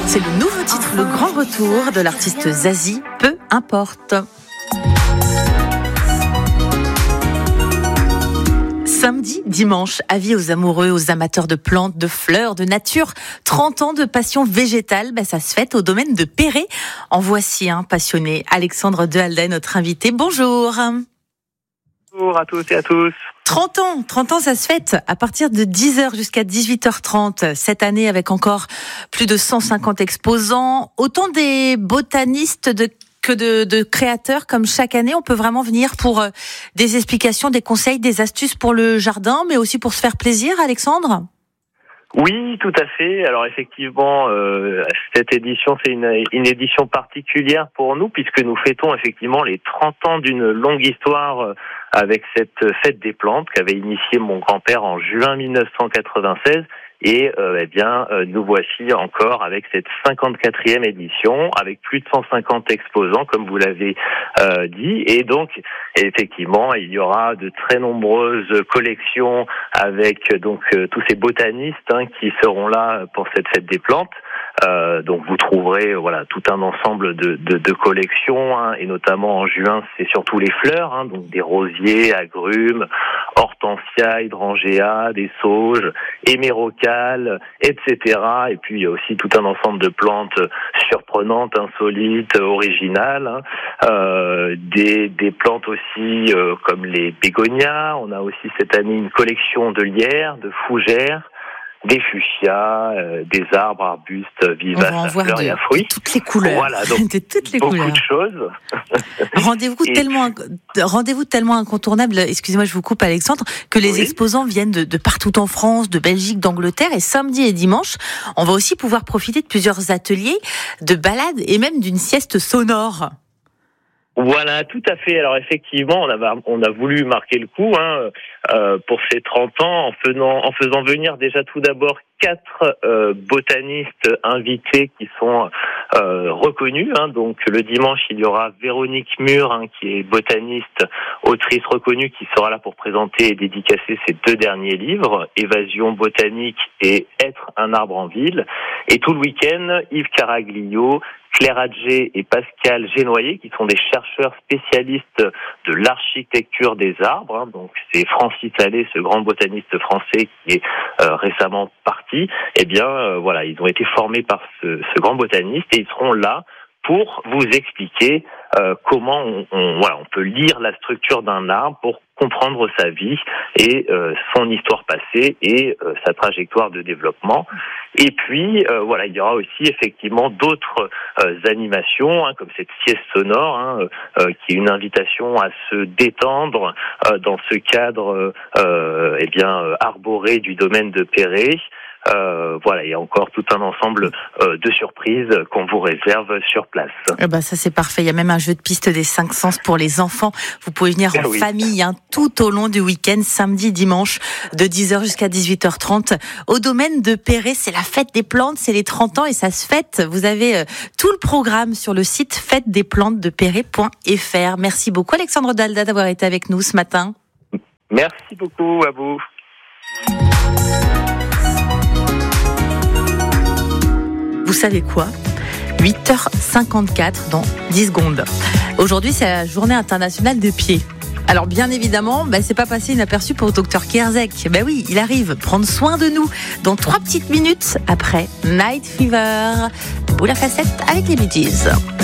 C'est le nouveau titre, le grand retour de l'artiste Zazie, Peu importe. Samedi, dimanche, avis aux amoureux, aux amateurs de plantes, de fleurs, de nature. 30 ans de passion végétale, ça se fête au domaine de Perret. En voici un passionné, Alexandre Dehaldet, notre invité. Bonjour. Bonjour à toutes et à tous. 30 ans, ça se fête à partir de 10h jusqu'à 18h30 cette année avec encore plus de 150 exposants. Autant des botanistes que de créateurs comme chaque année. On peut vraiment venir pour des explications, des conseils, des astuces pour le jardin, mais aussi pour se faire plaisir, Alexandre ? Oui, tout à fait. Alors effectivement, cette édition, c'est une édition particulière pour nous puisque nous fêtons effectivement les 30 ans d'une longue histoire avec cette fête des plantes qu'avait initiée mon grand-père en juin 1996. Et nous voici encore avec cette 54e édition, avec plus de 150 exposants, comme vous l'avez dit. Et donc, effectivement, il y aura de très nombreuses collections avec tous ces botanistes qui seront là pour cette fête des plantes. Donc vous trouverez tout un ensemble de collections et notamment en juin c'est surtout les fleurs, donc des rosiers, agrumes, hortensia, hydrangea, des sauges, hémérocalles, etc. Et puis il y a aussi tout un ensemble de plantes surprenantes, insolites, originales, des plantes aussi comme les bégonias. On a aussi cette année une collection de lierres, de fougères, des fuchsias, des arbres, arbustes vivaces à fleurs et à fruits. De toutes les couleurs. Voilà, donc de toutes les beaucoup couleurs. de choses. Rendez-vous tellement incontournable, excusez-moi, je vous coupe Alexandre, que les exposants viennent de partout en France, de Belgique, d'Angleterre, et samedi et dimanche, on va aussi pouvoir profiter de plusieurs ateliers, de balades et même d'une sieste sonore. Voilà, tout à fait. Alors effectivement, on a voulu marquer le coup pour ces 30 ans en faisant venir déjà tout d'abord 4 botanistes invités qui sont reconnus. Donc le dimanche, il y aura Véronique Mur, qui est botaniste, autrice reconnue, qui sera là pour présenter et dédicacer ses 2 derniers livres, Évasion botanique et Être un arbre en ville. Et tout le week-end, Yves Caraglio, Claire Adjé et Pascal Génoyer, qui sont des chercheurs spécialistes de l'architecture des arbres. Donc c'est Francis Allais, ce grand botaniste français qui est récemment parti. Ils ont été formés par ce grand botaniste et ils seront là pour vous expliquer comment on peut lire la structure d'un arbre pour comprendre sa vie et son histoire passée et sa trajectoire de développement. Et puis il y aura aussi effectivement d'autres animations comme cette sieste sonore qui est une invitation à se détendre dans ce cadre arboré du domaine de Perret. Il y a encore tout un ensemble de surprises qu'on vous réserve sur place. Ça c'est parfait, il y a même un jeu de piste des 5 sens pour les enfants. Vous pouvez venir en famille tout au long du week-end, samedi, dimanche, de 10h jusqu'à 18h30. Au domaine de Perret, c'est la fête des plantes, c'est les 30 ans et ça se fête. Vous avez tout le programme sur le site fêtedesplantesdeperret.fr. Merci beaucoup Alexandre Dehaldet d'avoir été avec nous ce matin. Merci beaucoup à vous. Vous savez quoi ? 8h54 dans 10 secondes. Aujourd'hui, c'est la journée internationale des pieds. Alors bien évidemment, c'est pas passé inaperçu pour le docteur Kierzek. Oui, il arrive prendre soin de nous dans 3 petites minutes après Night Fever. Boule à facettes avec les Bee Gees.